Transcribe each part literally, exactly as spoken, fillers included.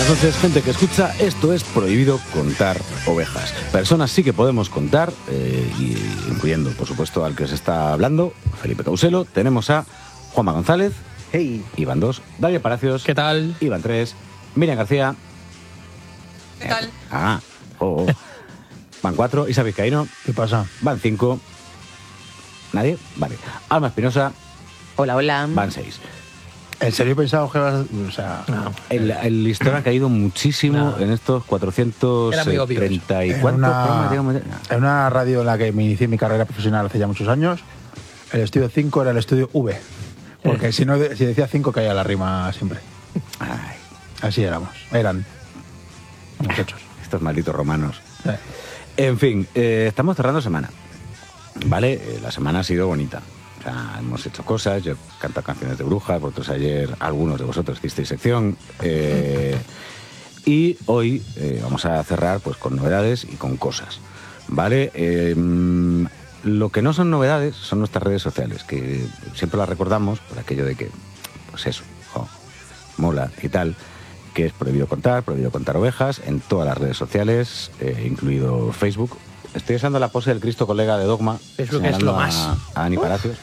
buenas noches, gente que escucha. Esto es Prohibido Contar Ovejas. Personas sí que podemos contar, eh, y incluyendo, por supuesto, al que os está hablando, Felipe Causelo. Tenemos a Juanma González. Hey. Iván dos. David Palacios. ¿Qué tal? Iván tres. Miriam García. ¿Qué tal? Ah, oh, oh. Van cuatro. Isa Vizcaíno. ¿Qué pasa? Van cinco. ¿Nadie? Vale. Alma Espinosa. Hola, hola. Van seis. ¿En serio pensaba que vas, o sea, No. El, el listón ha caído muchísimo No. en estos cuatrocientos treinta y En cuántos una- programas, digamos. en una radio en la que me inicié mi carrera profesional hace ya muchos años, el estudio cinco era el estudio V. Porque si no si decía cinco caía la rima siempre. Ay, Así éramos. Eran muchachos. estos malditos romanos. Eh. En fin, eh, estamos cerrando semana. ¿Vale? Eh, la semana ha sido bonita. O sea, hemos hecho cosas. Yo he cantado canciones de brujas. Vosotros ayer, algunos de vosotros hicisteis sección. Eh, y hoy eh, vamos a cerrar pues con novedades y con cosas. ¿Vale? Eh, mm, lo que no son novedades son nuestras redes sociales, que siempre las recordamos por aquello de que, pues eso, jo, mola y tal, que es Prohibido Contar, Prohibido Contar Ovejas, en todas las redes sociales, eh, incluido Facebook. Estoy usando la pose del Cristo colega de Dogma. Facebook es señalando lo más. A, a Ani Palacios.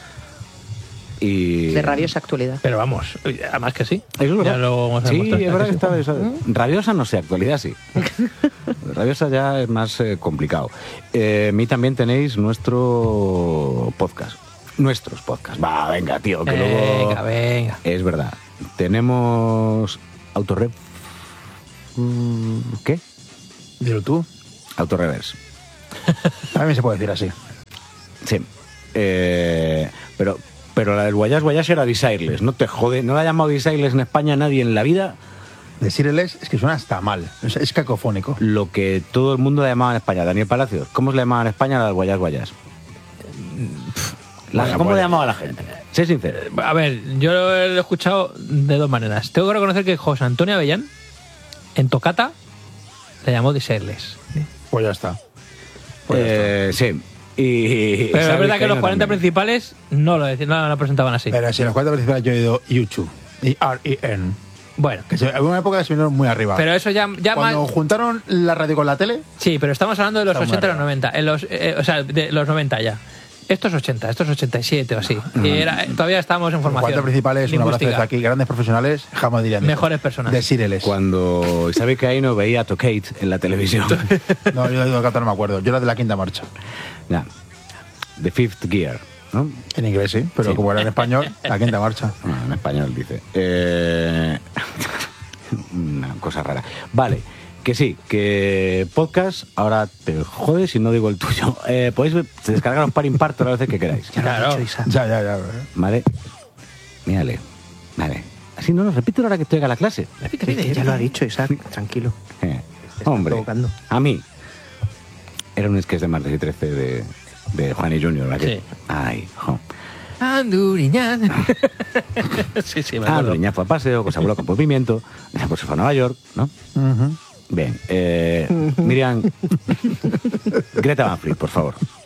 Y... De rabiosa actualidad. Pero vamos, además que sí. Eso es verdad. Ya lo hemos sí, demostrado. es verdad que ¿A está sí? eso- rabiosa, no sé, actualidad sí. Rabiosa ya es más eh, complicado. Eh, a mí también tenéis nuestro podcast. Nuestros podcasts. Va, venga, tío, que luego... Venga, venga. Es verdad. Tenemos Autorep. Mm, ¿Qué? Dilo tú. Autoreverse. También se puede decir así. Sí. Eh, pero, pero la del Guayas Guayas era Desireless. No te jode. No la ha llamado Desireless en España nadie en la vida. Decirles es que suena hasta mal. Es, es cacofónico. Lo que todo el mundo la llamaba en España. Daniel Palacios, ¿cómo se le llamaba en España la del Guayas Guayas? La- Bueno, ¿Cómo pues- le llamaba a la gente? Sé sincero. A ver, yo lo he escuchado de dos maneras. Tengo que reconocer que José Antonio Avellán, en Tocata, le llamó Disserles. Pues ya está. Pues ya Eh, sí. Y, Pero es Xavi verdad que los Caíno cuarenta también. principales no lo, decían, no lo presentaban así. está. Pero si en los cuatro principales yo he oído YouTube y R E N. Bueno, Que se, hubo una época que se vinieron muy arriba. pero eso ya, ya Cuando más... juntaron la radio con la tele, Sí, pero estamos hablando de los Está muy ochenta y los arriba. noventa. En los, eh, o sea, de los noventa ya. Estos ochenta, estos ochenta y siete o así. Y era, todavía estábamos en los formación. cuatro principales, un abrazo lingüística. desde aquí, grandes profesionales, jamás dirían eso. Mejores personas. Decirles. Cuando Isabel Caíno veía a Tocate en la televisión. No, yo de Tocata no me acuerdo. Yo era de la quinta marcha. Ya. The Fifth Gear, ¿no? En inglés sí, pero Sí. como era en español, la quinta marcha. Ah, en español dice. Eh, una cosa rara. Vale, que sí, que podcast, ahora te jodes si no digo el tuyo. Eh, podéis descargar un par impar todas las veces que queráis. Claro. Ya, ya, ya. Vale. Mírale. Vale. Así no nos repite ahora que estoy a la clase. Ya lo ha dicho, Isaac. Tranquilo. Eh, Te está hombre, provocando. a mí era un sketch de Martes y trece de, de Juan y Junior, ¿verdad? que- Sí. Ay, jo. Anduriñán. sí, sí, me Ah, acuerdo. Doña fue a paseo, pues habló con pimiento, pues se fue a Nueva York, ¿no? Ujú. Bien, eh, Miriam, Greta Van Fleet, por favor.